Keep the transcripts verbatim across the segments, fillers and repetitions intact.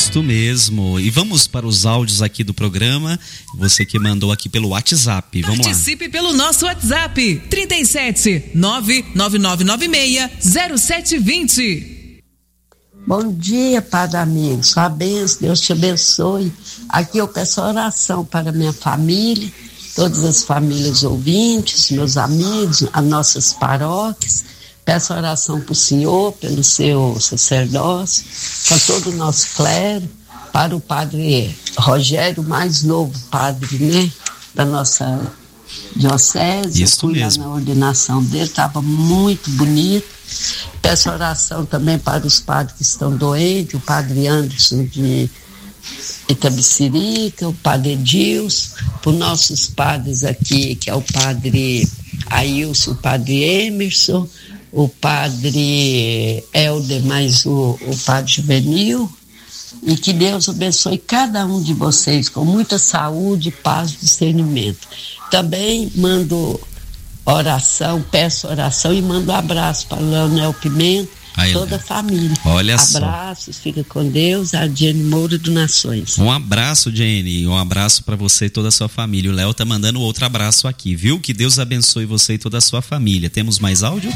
Isto mesmo. E vamos para os áudios aqui do programa. Você que mandou aqui pelo WhatsApp. Vamos Participe lá. pelo nosso WhatsApp. trinta e sete, nove nove nove nove seis, zero sete dois zero. Bom dia, Padre amigo. Sua bênção, Deus te abençoe. Aqui eu peço oração para minha família, todas as famílias ouvintes, meus amigos, as nossas paróquias. Peço oração para o senhor, pelo seu sacerdócio, para todo o nosso clero, para o padre Rogério, mais novo padre, né, da nossa diocese. Isso fui mesmo. lá na ordenação dele, estava muito bonito. Peço oração também para os padres que estão doentes, o padre Anderson de Itabicirica, o padre Edilson, para os nossos padres aqui, que é o padre Ailson, o padre Emerson, o padre Helder, mais o, o padre Juvenil, e que Deus abençoe cada um de vocês com muita saúde, paz e discernimento. Também mando oração, peço oração e mando um abraço para o Leonel Pimenta, Aí, toda a família. Olha só. Abraços, fica com Deus, a Diane Moura do Nações. Um abraço, Jenny, um abraço para você e toda a sua família. O Léo tá mandando outro abraço aqui, viu? Que Deus abençoe você e toda a sua família. Temos mais áudio?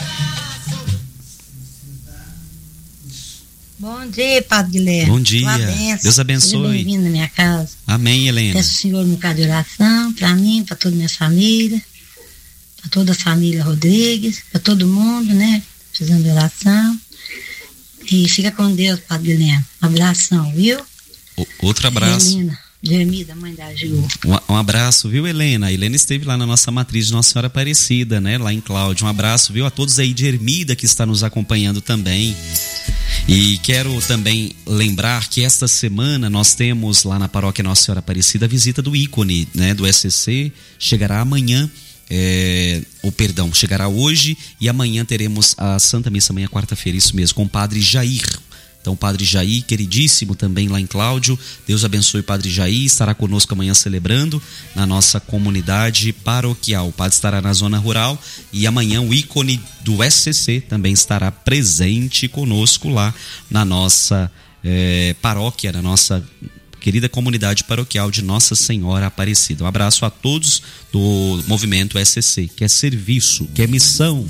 Bom dia, Padre Guilherme. Bom dia. Deus abençoe. Seja bem-vindo na minha casa. Amém, Helena. Peço ao Senhor um bocado de oração para mim, para toda a minha família, para toda a família Rodrigues, para todo mundo, né? Precisando de oração. E fica com Deus, Padre Guilherme. Um abração, viu? O, outro abraço. Helena, Germida, mãe da Gil. Um, um abraço, viu, Helena? A Helena esteve lá na nossa matriz de Nossa Senhora Aparecida, né? Lá em Cláudio. Um abraço, viu? A todos aí de Ermida que está nos acompanhando também. E quero também lembrar que esta semana nós temos lá na Paróquia Nossa Senhora Aparecida a visita do ícone, né? Do S C C. Chegará amanhã. É, ou perdão, chegará hoje e amanhã teremos a Santa Missa, amanhã quarta-feira, isso mesmo, com o Padre Jair. Então, o Padre Jair, queridíssimo também lá em Cláudio, Deus abençoe o Padre Jair, estará conosco amanhã celebrando na nossa comunidade paroquial. O Padre estará na zona rural e amanhã o ícone do S C C também estará presente conosco lá na nossa é, paróquia, na nossa querida comunidade paroquial de Nossa Senhora Aparecida. Um abraço a todos do movimento S C C, que é serviço, que é missão.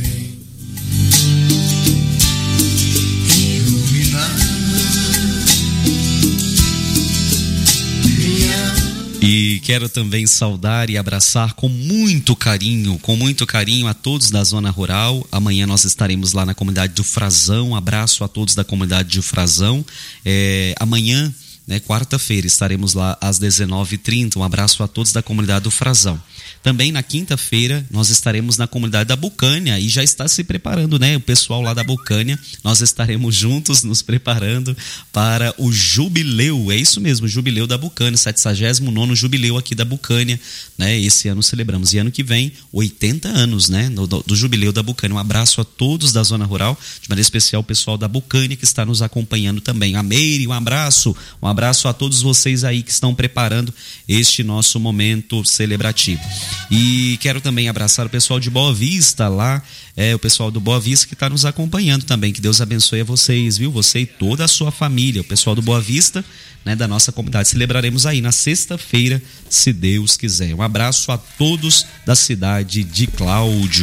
E quero também saudar e abraçar com muito carinho, com muito carinho a todos da zona rural. Amanhã nós estaremos lá na comunidade do Frazão. Um abraço a todos da comunidade do Frazão. É, amanhã, né, quarta-feira, estaremos lá às dezenove e trinta. Um abraço a todos da comunidade do Frazão. Também na quinta-feira nós estaremos na comunidade da Bucânia e já está se preparando, né? O pessoal lá da Bucânia, nós estaremos juntos nos preparando para o jubileu, é isso mesmo, o jubileu da Bucânia, setagésimo nono jubileu aqui da Bucânia, né? Esse ano celebramos e ano que vem, oitenta anos, né? Do, do, do jubileu da Bucânia. Um abraço a todos da zona rural, de maneira especial o pessoal da Bucânia que está nos acompanhando também. A Meire, um abraço, um abraço a todos vocês aí que estão preparando este nosso momento celebrativo. E quero também abraçar o pessoal de Boa Vista lá, é, o pessoal do Boa Vista que está nos acompanhando também, que Deus abençoe a vocês, viu? Você e toda a sua família, o pessoal do Boa Vista, né, da nossa comunidade. Celebraremos aí na sexta-feira, se Deus quiser. Um abraço a todos da cidade de Cláudio.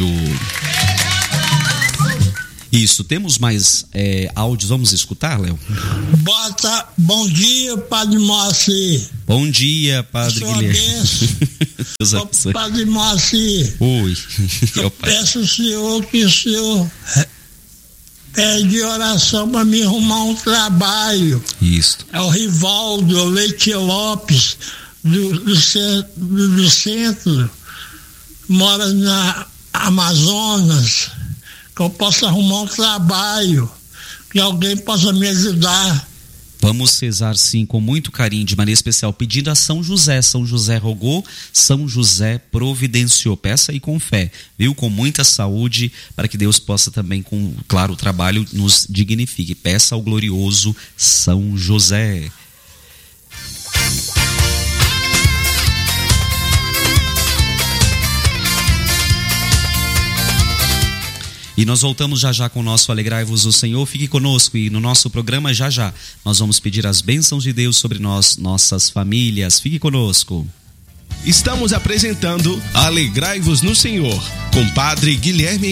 Isso, temos mais é, áudios, vamos escutar, Léo? Bota, bom dia, Padre Moacir. Bom dia, Padre Guilherme. Ô, Padre Moacir. Oi. Eu peço ao senhor que o senhor pede oração para me arrumar um trabalho. Isso. É o Rivaldo Leite Lopes, do, do, centro, do centro, mora na Amazonas. Que eu possa arrumar um trabalho, que alguém possa me ajudar. Vamos rezar sim, com muito carinho, de maneira especial, pedindo a São José. São José rogou, São José providenciou. Peça aí com fé, viu? Com muita saúde, para que Deus possa também, com, claro, o trabalho nos dignifique. Peça ao glorioso São José. E nós voltamos já já com o nosso Alegrai-vos o Senhor. Fique conosco e no nosso programa já já nós vamos pedir as bênçãos de Deus sobre nós, nossas famílias. Fique conosco. Estamos apresentando Alegrai-vos no Senhor com Padre Guilherme